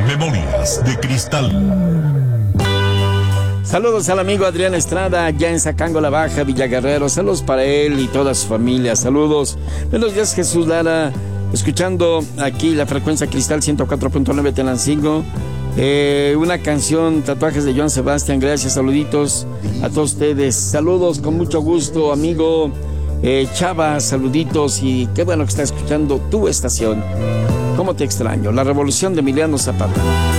Memorias de Cristal. Saludos al amigo Adrián Estrada, ya en Zacango la Baja, Villa Guerrero. Saludos para él y toda su familia. Saludos. Buenos días, Jesús Lara. Escuchando aquí la frecuencia Cristal 104.9 Telancingo. Una canción, Tatuajes de Joan Sebastián. Gracias, saluditos a todos ustedes. Saludos con mucho gusto, amigo Chava, saluditos. Y qué bueno que está escuchando tu estación. ¿Cómo te extraño? La revolución de Emiliano Zapata.